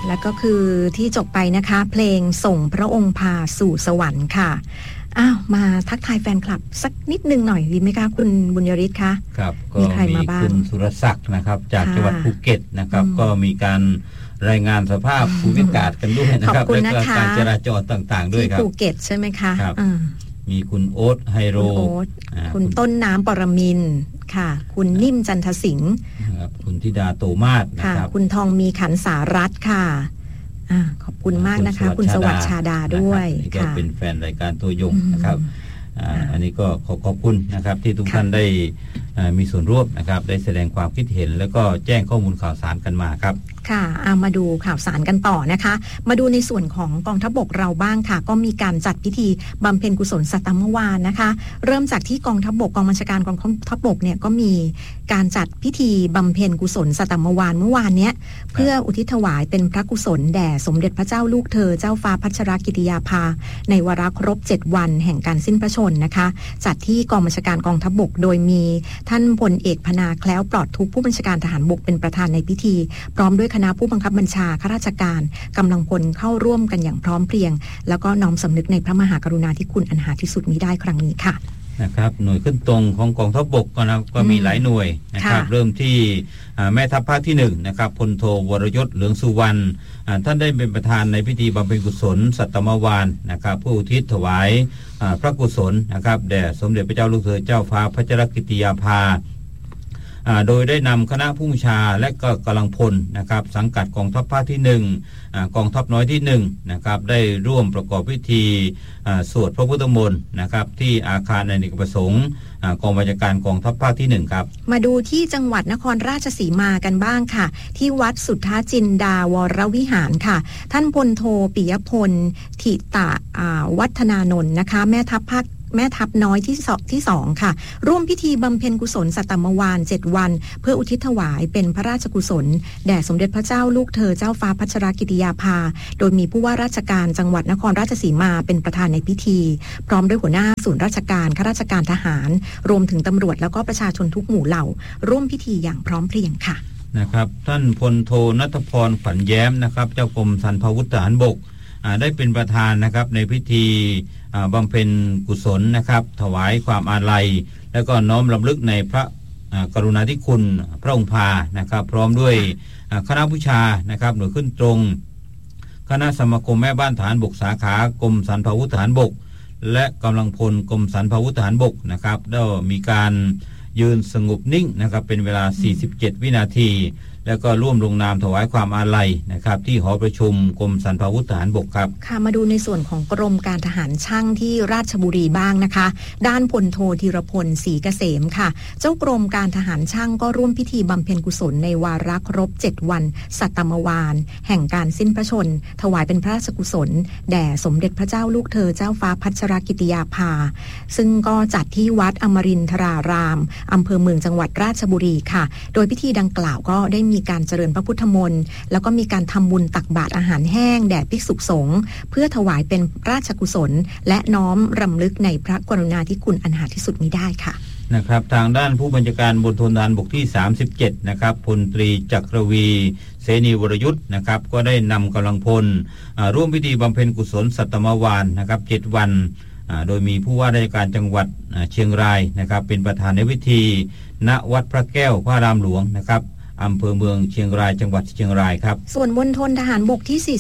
แล้วก็คือที่จบไปนะคะเพลงส่งพระองค์พาสู่สวรรค์ค่ะมาทักทายแฟนคลับสักนิดนึงหน่อยดีไหมคะคุณบุญยริศคะครับก็มีคุณสุรศักดิ์นะครับจากจังหวัดภูเก็ตนะครับก็มีการรายงานสภาพภูมิอากาศกันด้วยนะครับและก็การจราจรต่างๆด้วยครับที่ภูเก็ตใช่ไหมคะมีคุณโอ๊ตไฮโรคุณต้นน้ำปรมินทร์ค่ะคุณนิ่มจันทสิงห์คุณธิดาโตมาศนะครับคุณทองมีขันสารัตน์ค่ะขอบคุณมากนะคะคุณสวัสดิ์ชาดาด้วยก็เป็นแฟนรายการตัวยงนะครับอันนี้ก็ขอบคุณนะครับที่ทุกท่านได้มีส่วนร่วมนะครับได้แสดงความคิดเห็นแล้วก็แจ้งข้อมูลข่าวสารกันมาครับค่ะมาดูข่าวสารกันต่อนะคะมาดูในส่วนของกองทัพบกเราบ้างค่ะก็มีการจัดพิธีบำเพ็ญกุศลสัตมวานนะคะเริ่มจากที่กองทัพบกกองบัญชาการกองทัพบกเนี่ยก็มีการจัดพิธีบำเพ็ญกุศลสัตมวานเมื่อวานเนี้ยเพื่ออุทิศถวายเป็นพระกุศลแด่สมเด็จพระเจ้าลูกเธอเจ้าฟ้าพัชรกิติยาภาในวาระครบ7วันแห่งการสิ้นพระชนนะคะจัดที่กองบัญชาการกองทัพบกโดยมีท่านพลเอกพนาแคล้วปลอดทุกข์ผู้บัญชาการทหารบกเป็นประธานในพิธีพร้อมด้วยคณะผู้บังคับบัญชาข้าราชการกำลังพลเข้าร่วมกันอย่างพร้อมเพรียงแล้วก็น้อมสำนึกในพระมหากรุณาธิคุณอันหาที่สุดมิได้ครั้งนี้ค่ะนะครับหน่วยขึ้นตรงของกองทัพบกก็มีหลายหน่วยนะครับเริ่มที่แม่ทัพภาคที่1นะครับพลโทวรยศเหลืองสุวรรณท่านได้เป็นประธานในพิธีบำเพ็ญกุศลสัตมวานนะครับผู้อุทิศถวายพระกุศลนะครับแด่สมเด็จพระเจ้าลูกเธอเจ้าฟ้าพัชรกิติยาภาโดยได้นำคณะผู้บัญชาและก็กำลังพลนะครับสังกัดกองทัพภาคที่1กองทัพน้อยที่1นะครับได้ร่วมประกอบพิธีสวดพระพุทธมนต์นะครับที่อาคารอเนกประสงค์กองบัญชาการกองทัพภาคที่1ครับมาดูที่จังหวัดนครราชสีมากันบ้างค่ะที่วัดสุทธาจินดาวรวิหารค่ะท่านพลโทปิยพลถิตะวัฒนานนท์นะคะแม่ทัพน้อยที่2ค่ะร่วมพิธีบำเพ็ญกุศลสัตมวาน7วันเพื่ออุทิศถวายเป็นพระราชกุศลแด่สมเด็จพระเจ้าลูกเธอเจ้าฟ้าพัชรกิติยาภาโดยมีผู้ว่าราชการจังหวัดนครราชสีมาเป็นประธานในพิธีพร้อมด้วยหัวหน้าศูนย์ราชการข้าราชการทหารรวมถึงตำรวจแล้วก็ประชาชนทุกหมู่เหล่าร่วมพิธีอย่างพร้อมเพรียงค่ะนะครับท่านพลโทณัฐพรขวัญแย้มนะครับเจ้ากรมสรรพาวุธทหารบกได้เป็นประธานนะครับในพิธีบำเพ็ญกุศลนะครับถวายความอาลัยและก็น้อมรำลึกในพระกรุณาธิคุณพระองค์พานะครับพร้อมด้วยคณะผู้ชานะครับหน่วยขึ้นตรงคณะสมาคมแม่บ้านทหารบกสาขากรมสรรพาวุธทหารบกและกำลังพลกรมสรรพาวุธทหารบกนะครับได้มีการยืนสงบนิ่งนะครับเป็นเวลา47วินาทีแล้วก็ร่วมลงนามถวายความอาลัยนะครับที่หอประชุมกรมสรรพาวุธทหารบกครับค่ะมาดูในส่วนของกรมการทหารช่างที่ราชบุรีบ้างนะคะด้านพลโทธีรพลศรีเกษมค่ะเจ้ากรมการทหารช่างก็ร่วมพิธีบำเพ็ญกุศลในวาระครบ7วันสัตมวานแห่งการสิ้นพระชนถวายเป็นพระราชกุศลแด่สมเด็จพระเจ้าลูกเธอเจ้าฟ้าพัชรกิติยาภาซึ่งก็จัดที่วัดอมรินทรารามอำเภอเมืองจังหวัดราชบุรีค่ะโดยพิธีดังกล่าวก็ได้มีการเจริญพระพุทธมนต์แล้วก็มีการทำบุญตักบาตรอาหารแห้งแด่ภิกษุสงฆ์เพื่อถวายเป็นราชกุศลและน้อมรำลึกในพระกรุณาธิคุณอันหาที่สุดมิได้ค่ะนะครับทางด้านผู้บัญชาการมณฑลทหารบกที่37นะครับพลตรีจักรวีเสนีวรยุทธ์นะครับก็ได้นำกำลังพลร่วมพิธีบำเพ็ญกุศลสัตมวานนะครับ7วันโดยมีผู้ว่าราชการจังหวัดเชียงรายนะครับเป็นประธานในพิธีณวัดพระแก้วพระรามหลวงนะครับอำเภอเมืองเชียงรายจังหวัดเชียงรายครับส่วนมณฑลทหารบกที่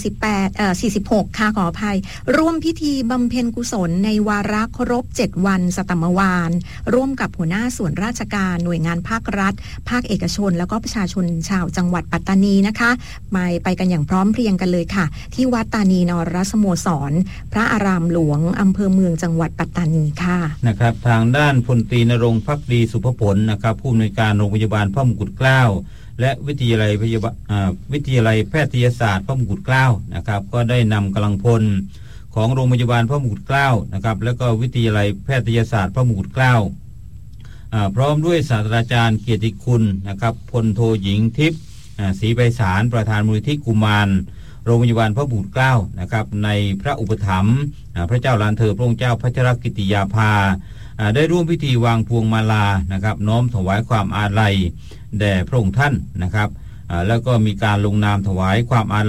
46ค่ะขออภัยร่วมพิธีบำเพ็ญกุศลในวาระครบ7วันสัตมวานร่วมกับหัวหน้าส่วนราชการหน่วยงานภาครัฐภาคเอกชนแล้วก็ประชาชนชาวจังหวัดปัตตานีนะคะไปกันอย่างพร้อมเพรียงกันเลยค่ะที่วัดตานีนรสโมสรพระอารามหลวงอำเภอเมืองจังหวัดปัตตานีค่ะนะครับทางด้านพลตรีณรงค์ภักดีสุภผลนะครับผู้อำนวยการโรงพยาบาลพระมงกุฎเกล้าและวิทยาลัยแพทยศาสตร์พระมงกุฎเกล้านะครับก็ได้นำกำลังพลของโรงพยาบาลพระมงกุฎเกล้านะครับแล้วก็วิทยาลัยแพทยศาสตร์พระมงกุฎเกล้าพร้อมด้วยศาสตราจารย์เกียรติคุณนะครับพลโทหญิงทิพย์ศรีไพศาลประธานมูลนิธิกุมารโรงพยาบาลพระมงกุฎเกล้านะครับในพระอุปถัมภ์พระเจ้าหลานเธอพระองค์เจ้าพัชรกิติยาภาได้ร่วมพิธีวางพวงมาลานะครับน้อมถวายความอาลัยแด่พระองค์ท่านนะครับแล้วก็มีการลงนามถวายความอาลัย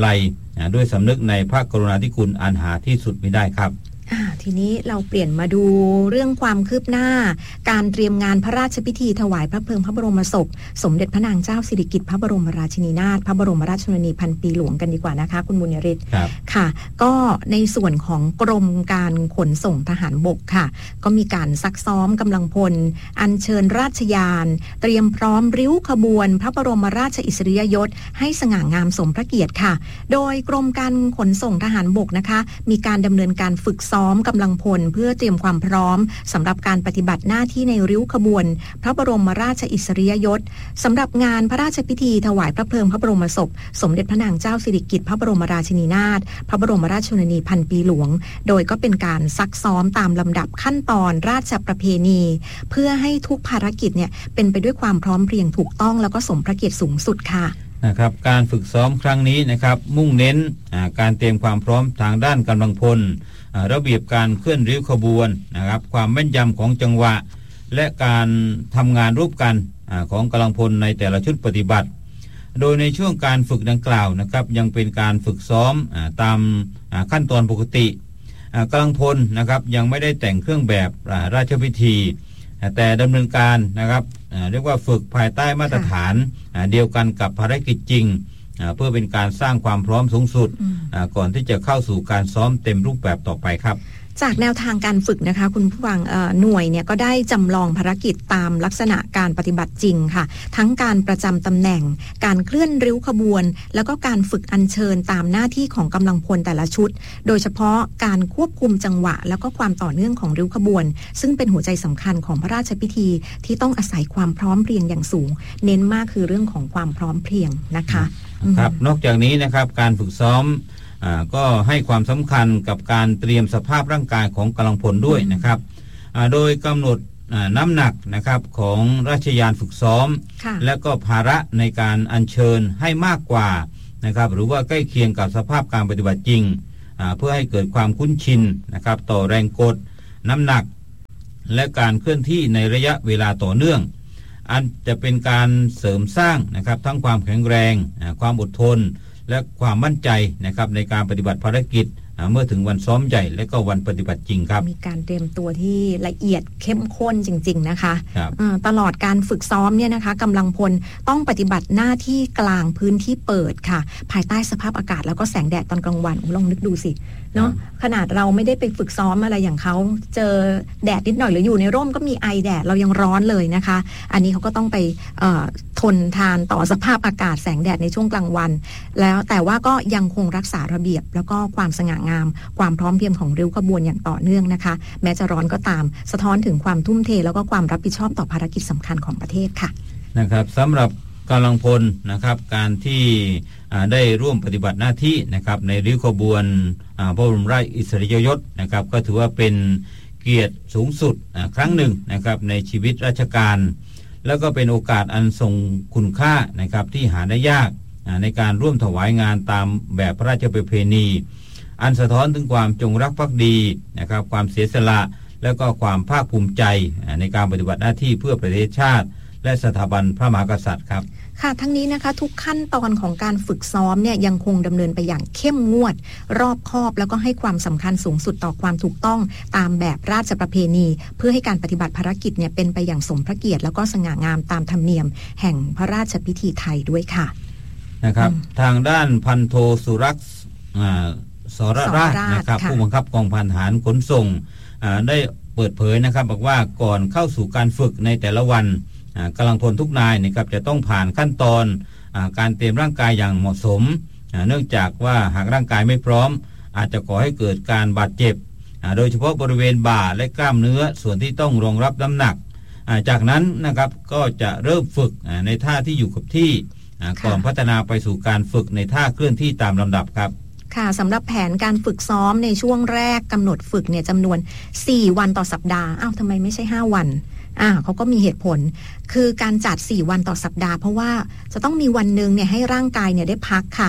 ด้วยสำนึกในพระกรุณาธิคุณอันหาที่สุดมิได้ครับทีนี้เราเปลี่ยนมาดูเรื่องความคืบหน้าการเตรียมงานพระราชพิธีถวายพระเพลิงพระบรมศพสมเด็จพระนางเจ้าสิริกิติ์พระบรมราชินีนาถพระบรมราชชนนีพันปีหลวงกันดีกว่านะคะคุณบุญยริศค่ะก็ในส่วนของกรมการขนส่งทหารบกค่ะก็มีการซักซ้อมกำลังพลอัญเชิญราชยานเตรียมพร้อมริ้วขบวนพระบรมราชอิสริยยศให้สง่างามสมพระเกียรติค่ะโดยกรมการขนส่งทหารบกนะคะมีการดำเนินการฝึกซ้อมกำลังพลเพื่อเตรียมความพร้อมสำหรับการปฏิบัติหน้าที่ในริ้วขบวนพระบรมราชอิสริยยศสำหรับงานพระราชพิธีถวายพระเพลิงพระบรมศพสมเด็จพระนางเจ้าสิริกิติ์พระบรมราชินีนาถพระบรมราชชนนีพันปีหลวงโดยก็เป็นการซักซ้อมตามลำดับขั้นตอนราชประเพณีเพื่อให้ทุกภารกิจเนี่ยเป็นไปด้วยความพร้อมเพรียงถูกต้องแล้วก็สมพระเกียรติสูงสุดค่ะนะครับการฝึกซ้อมครั้งนี้นะครับมุ่งเน้นการเตรียมความพร้อมทางด้านกำลังพลระเบียบการเคลื่อนริ้วขบวนนะครับความแม่นยำของจังหวะและการทำงานร่วมกันของกำลังพลในแต่ละชุดปฏิบัติโดยในช่วงการฝึกดังกล่าวนะครับยังเป็นการฝึกซ้อมตามขั้นตอนปกติกำลังพลนะครับยังไม่ได้แต่งเครื่องแบบราชพิธีแต่ดำเนินการนะครับเรียกว่าฝึกภายใต้มาตรฐานเดียวกันกับภารกิจจริงเพื่อเป็นการสร้างความพร้อมสูงสุดก่อนที่จะเข้าสู่การซ้อมเต็มรูปแบบต่อไปครับจากแนวทางการฝึกนะคะคุณผู้ฟังหน่วยเนี่ยก็ได้จำลองภารกิจตามลักษณะการปฏิบัติจริงค่ะทั้งการประจำตำแหน่งการเคลื่อนริ้วขบวนแล้วก็การฝึกอัญเชิญตามหน้าที่ของกำลังพลแต่ละชุดโดยเฉพาะการควบคุมจังหวะแล้วก็ความต่อเนื่องของริ้วขบวนซึ่งเป็นหัวใจสำคัญของพระราชพิธีที่ต้องอาศัยความพร้อมเพรียงอย่างสูงเน้นมากคือเรื่องของความพร้อมเพรียงนะคะครับนอกจากนี้นะครับการฝึกซ้อมก็ให้ความสำคัญกับการเตรียมสภาพร่างกายของกำลังพลด้วยนะครับโดยกำหนดน้ำหนักนะครับของราชยานฝึกซ้อมและก็ภาระในการอัญเชิญให้มากกว่านะครับหรือว่าใกล้เคียงกับสภาพการปฏิบัติจริงเพื่อให้เกิดความคุ้นชินนะครับต่อแรงกดน้ำหนักและการเคลื่อนที่ในระยะเวลาต่อเนื่องอันจะเป็นการเสริมสร้างนะครับทั้งความแข็งแรงความอดทนและความมั่นใจนะครับในการปฏิบัติภารกิจเมื่อถึงวันซ้อมใหญ่และก็วันปฏิบัติจริงครับมีการเตรียมตัวที่ละเอียดเข้มข้นจริงๆนะคะตลอดการฝึกซ้อมเนี่ยนะคะกำลังพลต้องปฏิบัติหน้าที่กลางพื้นที่เปิดค่ะภายใต้สภาพอากาศแล้วก็แสงแดดตอนกลางวันลองนึกดูสิเนาะขนาดเราไม่ได้ไปฝึกซ้อมอะไรอย่างเขาเจอแดดนิดหน่อยหรืออยู่ในร่มก็มีไอแดดเรายังร้อนเลยนะคะอันนี้เขาก็ต้องไปทนทานต่อสภาพอากาศแสงแดดในช่วงกลางวันแล้วแต่ว่าก็ยังคงรักษาระเบียบแล้วก็ความสง่างามความพร้อมเพรียงของริ้วขบวนอย่างต่อเนื่องนะคะแม้จะร้อนก็ตามสะท้อนถึงความทุ่มเทแล้วก็ความรับผิดชอบต่อภารกิจสำคัญของประเทศค่ะนะครับสำหรับกำลังพลนะครับการที่ได้ร่วมปฏิบัติหน้าที่นะครับในริ้วขบวนพระบรมราชอิสริยยศนะครับก็ถือว่าเป็นเกียรติสูงสุดครั้งหนึ่งนะครับในชีวิตราชการแล้วก็เป็นโอกาสอันทรงคุณค่านะครับที่หาได้ยากในการร่วมถวายงานตามแบบพระราชประเพณีอันสะท้อนถึงความจงรักภักดีนะครับความเสียสละแล้วก็ความภาคภูมิใจในการปฏิบัติหน้าที่เพื่อประเทศชาติและสถาบันพระมหากษัตริย์ครับค่ะทั้งนี้นะคะทุกขั้นตอนของการฝึกซ้อมเนี่ยยังคงดำเนินไปอย่างเข้มงวดรอบคอบแล้วก็ให้ความสำคัญสูงสุดต่อความถูกต้องตามแบบราชประเพณีเพื่อให้การปฏิบัติภารกิจเนี่ยเป็นไปอย่างสมพระเกียรติแล้วก็สง่างามตามธรรมเนียมแห่งพระราชพิธีไทยด้วยค่ะนะครับทางด้านพันโทสุรักษ์สรราชนะครับผู้บังคับกองพันทหารขนส่งได้เปิดเผยนะครับบอกว่าก่อนเข้าสู่การฝึกในแต่ละวันกำลังพลทุกนายนะครับจะต้องผ่านขั้นตอนการเตรียมร่างกายอย่างเหมาะสมเนื่องจากว่าหากร่างกายไม่พร้อมอาจจะก่อให้เกิดการบาดเจ็บโดยเฉพาะบริเวณบ่าและกล้ามเนื้อส่วนที่ต้องรองรับน้ำหนักจากนั้นนะครับก็จะเริ่มฝึกในท่าที่อยู่กับที่ก่อนพัฒนาไปสู่การฝึกในท่าเคลื่อนที่ตามลำดับครับค่ะสำหรับแผนการฝึกซ้อมในช่วงแรกกำหนดฝึกเนี่ยจำนวน4วันต่อสัปดาห์ทำไมไม่ใช่5วันเขาก็มีเหตุผลคือการจัด4วันต่อสัปดาห์เพราะว่าจะต้องมีวันนึงเนี่ยให้ร่างกายเนี่ยได้พักค่ะ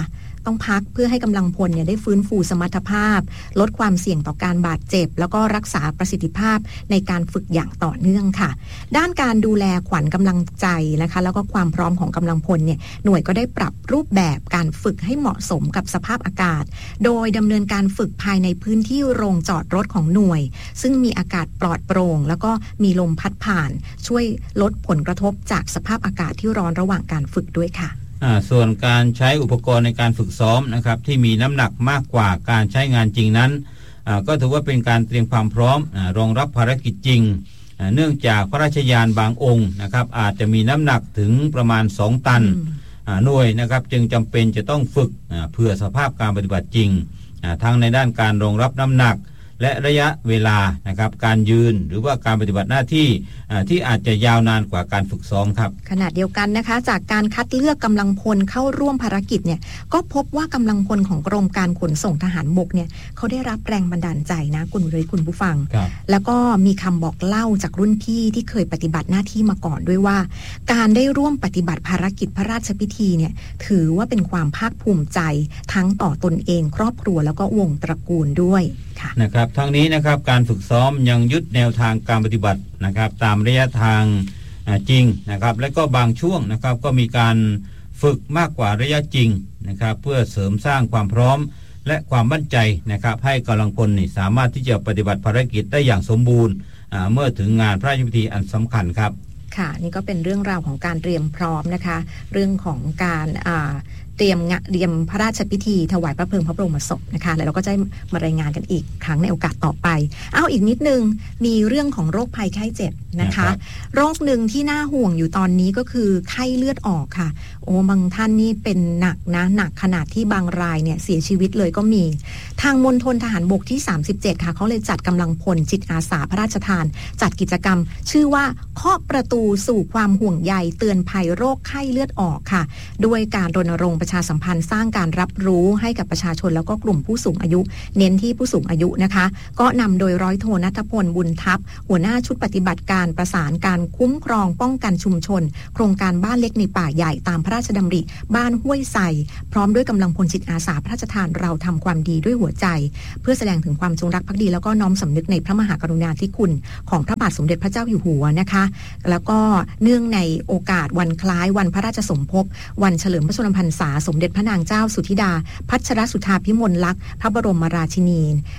ต้องพักเพื่อให้กำลังพลเนี่ยได้ฟื้นฟูสมรรถภาพลดความเสี่ยงต่อการบาดเจ็บแล้วก็รักษาประสิทธิภาพในการฝึกอย่างต่อเนื่องค่ะด้านการดูแลขวัญกำลังใจนะคะแล้วก็ความพร้อมของกำลังพลเนี่ยหน่วยก็ได้ปรับรูปแบบการฝึกให้เหมาะสมกับสภาพอากาศโดยดำเนินการฝึกภายในพื้นที่โรงจอดรถของหน่วยซึ่งมีอากาศปลอดโปร่งแล้วก็มีลมพัดผ่านช่วยลดผลกระทบจากสภาพอากาศที่ร้อนระหว่างการฝึกด้วยค่ะส่วนการใช้อุปกรณ์ในการฝึกซ้อมนะครับที่มีน้ำหนักมากกว่าการใช้งานจริงนั้นก็ถือว่าเป็นการเตรียมความพร้อมรองรับภารกิจจริงเนื่องจากพระราชยานบางองค์นะครับอาจจะมีน้ำหนักถึงประมาณ2ตันหน่วยนะครับจึงจำเป็นจะต้องฝึกเพื่อสภาพการปฏิบัติจริงทั้งในด้านการรองรับน้ำหนักและระยะเวลานะครับการยืนหรือว่าการปฏิบัติหน้าที่ที่อาจจะยาวนานกว่าการฝึกซ้อมครับขณะเดียวกันนะคะจากการคัดเลือกกำลังพลเข้าร่วมภารกิจเนี่ยก็พบว่ากำลังพลของกรมการขนส่งทหารบกเนี่ยเขาได้รับแรงบันดาลใจนะคุณผู้ฟังแล้วก็มีคำบอกเล่าจากรุ่นพี่ที่เคยปฏิบัติหน้าที่มาก่อนด้วยว่าการได้ร่วมปฏิบัติภารกิจพระราชพิธีเนี่ยถือว่าเป็นความภาคภูมิใจทั้งต่อตนเองครอบครัวแล้วก็วงตระกูลด้วยนะครับทั้งนี้นะครับการฝึกซ้อมยังยึดแนวทางการปฏิบัตินะครับตามระยะทางจริงนะครับและก็บางช่วงนะครับก็มีการฝึกมากกว่าระยะจริงนะครับเพื่อเสริมสร้างความพร้อมและความมั่นใจนะครับให้กำลังพลสามารถที่จะปฏิบัติภารกิจได้อย่างสมบูรณ์เมื่อถึงงานพระราชพิธีอันสำคัญครับค่ะนี่ก็เป็นเรื่องราวของการเตรียมพร้อมนะคะเรื่องของการเตรียมพระราชพิธีถวายพระเพลิงพระบรมศพนะคะแล้วเราก็จะมารายงานกันอีกครั้งในโอกาสต่อไปอีกนิดนึงมีเรื่องของโรคภัยไข้เจ็บนะคะโรคหนึ่งที่น่าห่วงอยู่ตอนนี้ก็คือไข้เลือดออกค่ะบางท่านนี่เป็นหนักนะหนักขนาดที่บางรายเนี่ยเสียชีวิตเลยก็มีทางมณฑลทหารบกที่37ค่ะเขาเลยจัดกำลังพลจิตอาสาพระราชทานจัดกิจกรรมชื่อว่าเคาะประตูสู่ความห่วงใยเตือนภัยโรคไข้เลือดออกค่ะด้วยการรณรงค์ประชาสัมพันธ์สร้างการรับรู้ให้กับประชาชนแล้วก็กลุ่มผู้สูงอายุเน้นที่ผู้สูงอายุนะคะก็นำโดยร้อยโทณัฐพลบุญทัพหัวหน้าชุดปฏิบัติการประสานการคุ้มครองป้องกันชุมชนโครงการบ้านเล็กในป่าใหญ่ตามพระราชดำริบ้านห้วยไส่พร้อมด้วยกำลังพลจิตอาสาพระราชทานเราทำความดีด้วยหัวใจเพื่อแสดงถึงความจงรักภักดีแล้วก็น้อมสำนึกในพระมหากรุณาธิคุณของพระบาทสมเด็จพระเจ้าอยู่หัวนะคะแล้วก็เนื่องในโอกาสวันคล้ายวันพระราชสมภพวันเฉลิมพระชนมพรรษาสมเด็จพระนางเจ้าสุธิดาพัชรสุธาภิมลลักษณ์พระบรมราชินี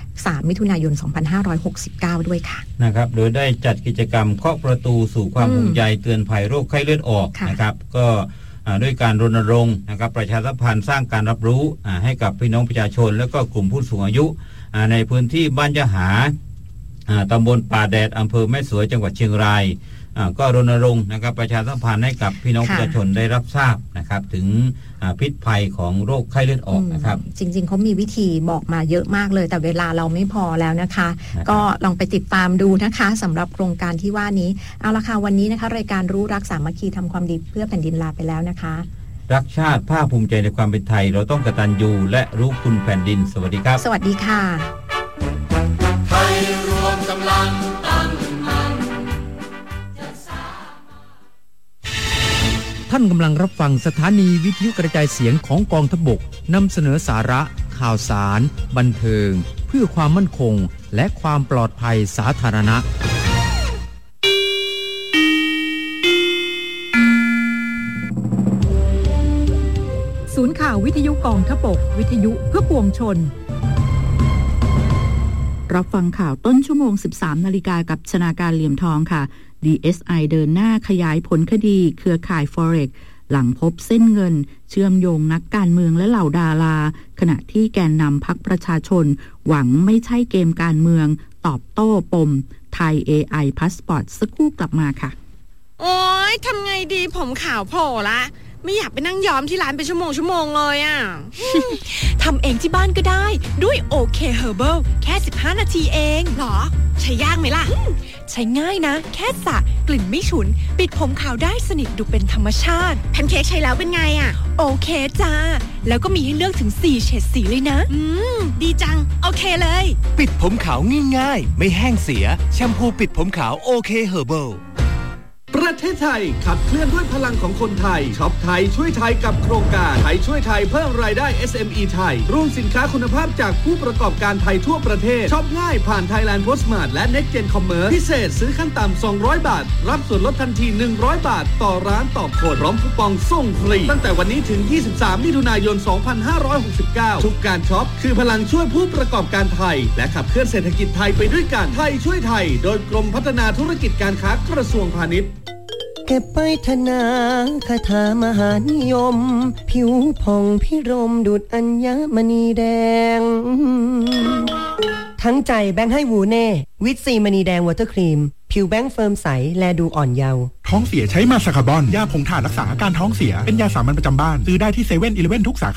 3 มิถุนายน 2569 ด้วยค่ะนะครับโดยได้จัดกิจกรรมเคาะประตูสู่ความห่วงใยเตือนภัยโรคไข้เลือดออกนะครับก็ด้วยการรณรงค์นะครับประชาสัมพันธ์สร้างการรับรู้ให้กับพี่น้องประชาชนและก็กลุ่มผู้สูงอายุในพื้นที่บ้านยะหาตำบลป่าแดดอำเภอแม่สวยจังหวัดเชียงรายก็รณรงค์นะครับประชาสัมพันธ์ให้กับพี่น้องประชาชนได้รับทราบนะครับถึงพิษภัยของโรคไข้เลือดออกนะครับจริงๆเขามีวิธีบอกมาเยอะมากเลยแต่เวลาเราไม่พอแล้วนะคะก็ลองไปติดตามดูนะคะสำหรับโครงการที่ว่านี้เอาละค่ะวันนี้นะคะรายการรู้รักสามัคคีทำความดีเพื่อแผ่นดินลาไปแล้วนะคะรักชาติภาคภูมิใจในความเป็นไทยเราต้องกตัญญูและรู้คุณแผ่นดินสวัสดีครับสวัสดีค่ะไทยรวมกำลังตั้งมั่นท่านกำลังรับฟังสถานีวิทยุกระจายเสียงของกองทัพบกนำเสนอสาระข่าวสารบันเทิงเพื่อความมั่นคงและความปลอดภัยสาธารณะศูนย์ข่าววิทยุกองทัพบกวิทยุเพื่อปวงชนรับฟังข่าวต้นชั่วโมง 13 นาฬิกากับชนาการเหลี่ยมทองค่ะ DSI เดินหน้าขยายผลคดีเครือข่าย Forex หลังพบเส้นเงินเชื่อมโยงนักการเมืองและเหล่าดาราขณะที่แกนนำพรรคประชาชนหวังไม่ใช่เกมการเมืองตอบโต้ปมไทย AI Passport สักครู่กลับมาค่ะโอ๊ยทำไงดีผมขาวโผล่ละไม่อยากไปนั่งย้อมที่ร้านเป็นชั่วโมงเลยอ่ะทำเองที่บ้านก็ได้ด้วย OK Herbal แค่15 นาทีเองหรอใช้ยากไหมล่ะใช้ง่ายนะแค่สระกลิ่นไม่ฉุนปิดผมขาวได้สนิทดูเป็นธรรมชาติแพนเค้กใช้แล้วเป็นไงอ่ะโอเคจ้าแล้วก็มีให้เลือกถึง4เฉดสีเลยนะดีจังโอเคเลยปิดผมขาวง่ายๆไม่แห้งเสียแชมพูปิดผมขาว OK Herbal ปประเทศไทยขับเคลื่อนด้วยพลังของคนไทยช็อปไทยช่วยไทยกับโครงการไทยช่วยไทยเพิ่มรายได้ SME ไทยรวมสินค้าคุณภาพจากผู้ประกอบการไทยทั่วประเทศช็อปง่ายผ่าน Thailand Postmart และ Next Gen Commerce พิเศษซื้อขั้นต่ำ200 บาทรับส่วนลดทันที100 บาทต่อร้านต่อคนพร้อมคูปองส่งฟรีตั้งแต่วันนี้ถึง23มิถุนายน2569ทุกการช็อปคือพลังช่วยผู้ประกอบการไทยและขับเคลื่อนเศรษฐกิจไทยไปด้วยกันไทยช่วยไทยโดยกรมพัฒนาธุรกิจการค้ากระทรวงพาณิชย์เก็บไปธนาคาถามหานิยมผิวผ่องพิรมดุจอัญมณีแดงทั้งใจแบงค์ให้วูเน่วิตซีมณีแดงวอเตอร์ครีมผิวแบงค์เฟิร์มใสแลดูอ่อนเยาว์ท้องเสียใช้มาสคาร์บอนยาผงถ่านรักษาอาการท้องเสียเป็นยาสามัญประจำบ้านซื้อได้ที่7-11ทุกสาขา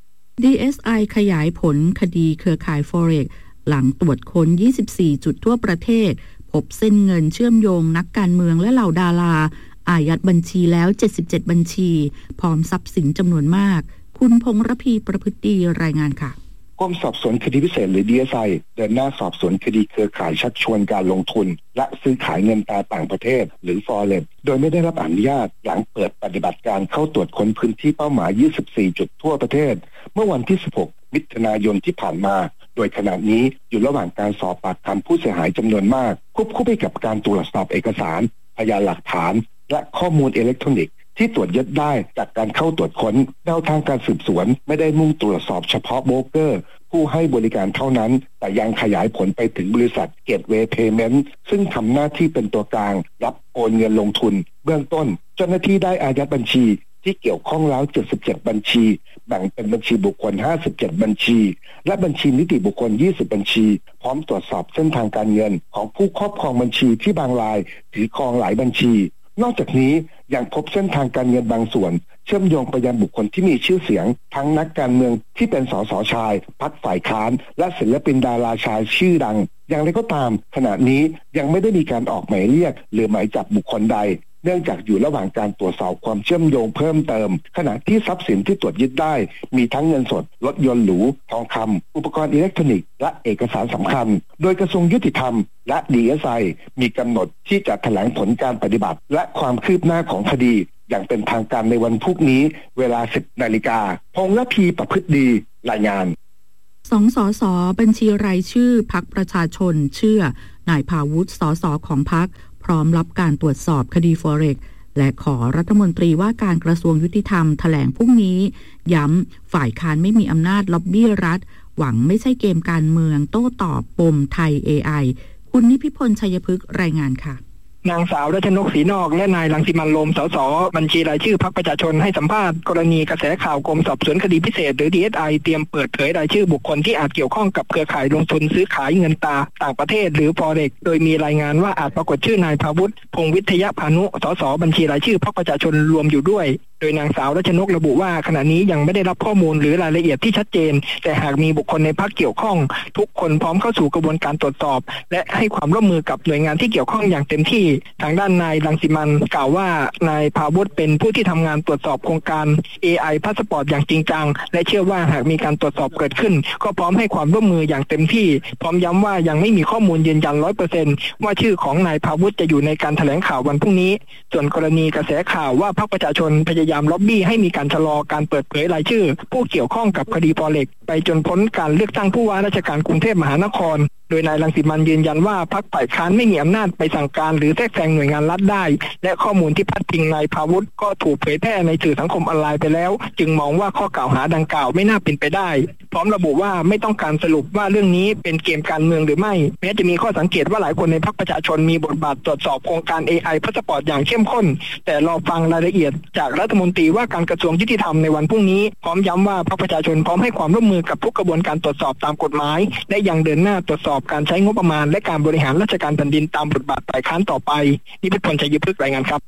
DSI ขยายผลคดีเครือข่าย Forex หลังตรวจค้น24 จุดทั่วประเทศพบเส้นเงินเชื่อมโยงนักการเมืองและเหล่าดาราอายัดบัญชีแล้ว77บัญชีพร้อมทรัพย์สินจำนวนมากคุณพงษ์ระพีประพฤติดีรายงานค่ะกรมสอบสวนคดีพิเศษหรือ DSI เดินหน้าสอบสวนคดีเครือข่ายชักชวนการลงทุนและซื้อขายเงินตราต่างประเทศหรือ Forex โดยไม่ได้รับอนุญาตหลังเปิดปฏิบัติการเข้าตรวจค้นพื้นที่เป้าหมาย24 จุดทั่วประเทศเมื่อวันที่16มิถุนายนที่ผ่านมาโดยขณะนี้อยู่ระหว่างการสอบปากคำผู้เสียหายจำนวนมากควบคู่ไปกับการตรวจสอบเอกสารพยานหลักฐานและข้อมูลอิเล็กทรอนิกส์ที่ตรวจยึดได้จากการเข้าตรวจค้นแนวทางการสืบสวนไม่ได้มุ่งตรวจสอบเฉพาะโบรกเกอร์ผู้ให้บริการเท่านั้นแต่ยังขยายผลไปถึงบริษัท Gateway Payment ซึ่งทำหน้าที่เป็นตัวกลางรับโอนเงินลงทุนเบื้องต้นเจ้าหน้าที่ได้อายัดบัญชีที่เกี่ยวข้องแล้ว77บัญชีแบ่งเป็นบัญชีบุคคล57บัญชีและบัญชีนิติบุคคล20บัญชีพร้อมตรวจสอบเส้นทางการเงินของผู้ครอบครองบัญชีที่บางรายถือครองหลายบัญชีนอกจากนี้ยังพบเส้นทางการเงินบางส่วนเชื่อมโยงไปยังบุคคลที่มีชื่อเสียงทั้งนักการเมืองที่เป็นสสชายพรรคฝ่ายค้านและศิลปินดาราชายชื่อดังอย่างไรก็ตามขณะนี้ยังไม่ได้มีการออกหมายเรียกหรือหมายจับบุคคลใดเนื่องจากอยู่ระหว่างการตรวจสอบความเชื่อมโยงเพิ่มเติมขณะที่ทรัพย์สินที่ตรวจยึดได้มีทั้งเงินสดรถยนต์หรูทองคำอุปกรณ์อิเล็กทรอนิกส์และเอกสารสำคัญโดยกระทรวงยุติธรรมและ DSI มีกำหนดที่จะแถลงผลการปฏิบัติและความคืบหน้าของคดีอย่างเป็นทางการในวันพรุ่งนี้เวลา 10 นาฬิกาพงษ์ระพีประพฤติดีรายงาน 2 สส.บัญชีรายชื่อพรรคประชาชนเชื่อนายภาวุฒิสส.ของพรรคพร้อมรับการตรวจสอบคดี Forex และขอรัฐมนตรีว่าการกระทรวงยุติธรรมแถลงพรุ่งนี้ย้ำฝ่ายค้านไม่มีอำนาจล็อบบี้รัฐหวังไม่ใช่เกมการเมืองโต้ตอบปมไทย AI คุณนิพิพลชัยพฤกษ์รายงานค่ะนางสาวรัชนกศรีนอกและนายรังสิมันต์โรมสสบัญชีรายชื่อพรรคประชาชนให้สัมภาษณ์กรณีกระแสข่าวกรมสอบสวนคดีพิเศษหรือ DSI เตรียมเปิดเผยรายชื่อบุคคลที่อาจเกี่ยวข้องกับเครือข่ายลงทุนซื้อขายเงินตราต่างประเทศหรือ Forex โดยมีรายงานว่าอาจปรากฏชื่อนายภาวุฒิพงษ์วิทยพานุสสบัญชีรายชื่อพรรคประชาชนรวมอยู่ด้วยโดยนางสาวรัชนกระบุว่าขณะนี้ยังไม่ได้รับข้อมูลหรือรายละเอียดที่ชัดเจนแต่หากมีบุคคลในพรรคเกี่ยวข้องทุกคนพร้อมเข้าสู่กระบวนการตรวจสอบและให้ความร่วมมือกับหน่วยงานที่เกี่ยวข้องอย่างเต็มที่ทางด้านนายรังสิมันต์กล่าวว่านายภาวุฒิเป็นผู้ที่ทำงานตรวจสอบโครงการ AI พาสปอร์ตอย่างจริงจังและเชื่อว่าหากมีการตรวจสอบเกิดขึ้นก็พร้อมให้ความร่วมมืออย่างเต็มที่พร้อมย้ำว่ายังไม่มีข้อมูลยืนยัน 100% ว่าชื่อของนายภาวุฒิจะอยู่ในการแถลงข่าววันพรุ่งนี้ส่วนกรณีกระแสข่าวว่าพรรคประชาชนพยายามล็อบบี้ให้มีการชะลอการเปิดเผยรายชื่อผู้เกี่ยวข้องกับคดี Forex ไปจนพ้นการเลือกตั้งผู้ว่าราชการกรุงเทพมหานครโดยนายรังสิมันต์ยืนยันว่าพรรคฝ่ายค้านไม่มีอำนาจไปสั่งการหรือแทรกแซงหน่วยงานรัฐได้และข้อมูลที่พาดพิงนายภาวุฒิก็ถูกเผยแพร่ในสื่อสังคมออนไลน์ไปแล้วจึงมองว่าข้อกล่าวหาดังกล่าวไม่น่าเป็นไปได้พร้อมระบุว่าไม่ต้องการสรุปว่าเรื่องนี้เป็นเกมการเมืองหรือไม่แม้จะมีข้อสังเกตว่าหลายคนในพรรคประชาชนมีบทบาทตรวจสอบโครงการ AI พาสปอร์ตอย่างเข้มข้นแต่รอฟังรายละเอียดจากรัฐมนตรีว่าการกระทรวงยุติธรรมในวันพรุ่งนี้พร้อมย้ำว่าพรรคประชาชนพร้อมให้ความร่วมมือกับทุกกระบวนการตรวจสอบตามกฎหมายและยังเดินหน้าตรวจสอบการใช้งบประมาณและการบริหารราชการแผ่นดินตามบทบาทฝ่ายค้านต่อไปนิพิพลชัยพฤกษ์รายงานครับ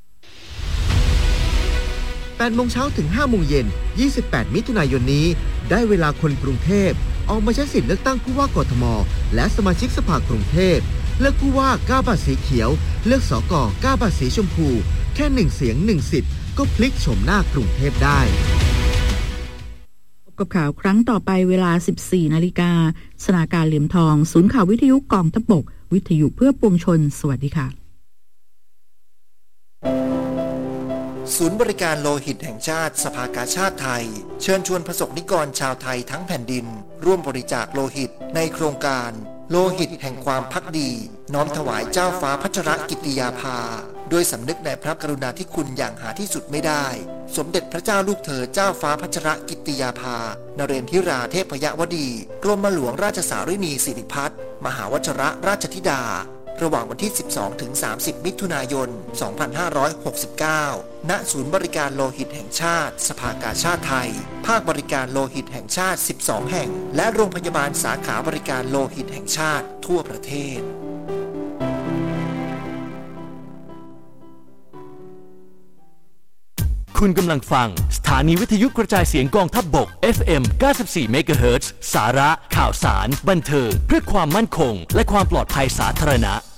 8 โมงเช้าถึง 5 โมงเย็น 28 มิถุนายนนี้ได้เวลาคนกรุงเทพออกมาใช้สิทธิ์เลือกตั้งผู้ว่ากทมและสมาชิกสภากรุงเทพเลือกผู้ว่า9 บัตรสีเขียวเลือกสก9 บัตรสีชมพูแค่1 เสียง 1 สิทธิ์ก็พลิกโฉมหน้ากรุงเทพได้กับข่าวครั้งต่อไปเวลา 14 นาฬิกาสนาการเหลี่ยมทองศูนย์ข่าววิทยุกองทัพบกวิทยุเพื่อปวงชนสวัสดีค่ะศูนย์บริการโลหิตแห่งชาติสภากาชาติไทยเชิญชวนประสบนิกรชาวไทยทั้งแผ่นดินร่วมบริจาคโลหิตในโครงการโลหิตแห่งความภักดีน้อมถวายเจ้าฟ้าพัชรกิติยาภาด้วยสำนึกในพระกรุณาธิคุณอย่างหาที่สุดไม่ได้สมเด็จพระเจ้าลูกเธอเจ้าฟ้าพัชรกิติยาภานเรนทิราเทพยวดีกรมหลวงราชสารินีสิริพัฒน์มหาวชรราชธิดาระหว่างวันที่ 12-30 มิถุนายน 2569 ณ ศูนย์บริการโลหิตแห่งชาติสภากาชาติไทยภาคบริการโลหิตแห่งชาติ 12 แห่งและโรงพยาบาลสาขาบริการโลหิตแห่งชาติทั่วประเทศคุณกำลังฟังสถานีวิทยุกระจายเสียงกองทัพบก FM 94 MHz สาระข่าวสารบันเทิงเพื่อความมั่นคงและความปลอดภัยสาธารณะ